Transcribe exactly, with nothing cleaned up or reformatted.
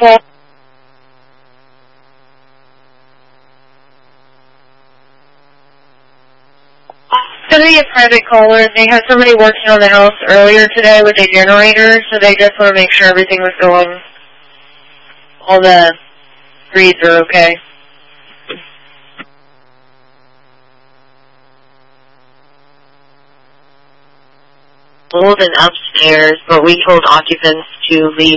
call. It's going to be a private caller. They had somebody working on the house earlier today with a generator, so they just want to make sure everything was going, all the reads are okay. Old and upstairs, but we told occupants to leave